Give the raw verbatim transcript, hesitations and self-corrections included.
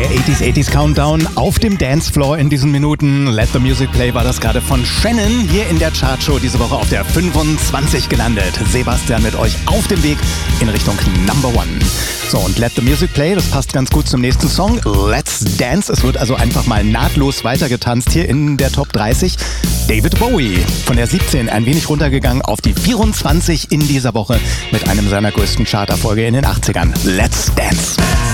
Der achtziger achtziger Countdown auf dem Dancefloor in diesen Minuten. Let the Music Play war das gerade von Shannon hier in der Chartshow diese Woche auf der fünfundzwanzig gelandet. Sebastian mit euch auf dem Weg in Richtung Number One. So, und Let the Music Play, das passt ganz gut zum nächsten Song. Let's Dance. Es wird also einfach mal nahtlos weitergetanzt hier in der Top dreißig. David Bowie von der siebzehn ein wenig runtergegangen auf die vierundzwanzig in dieser Woche mit einem seiner größten Charterfolge in den achtzigern. Let's Dance.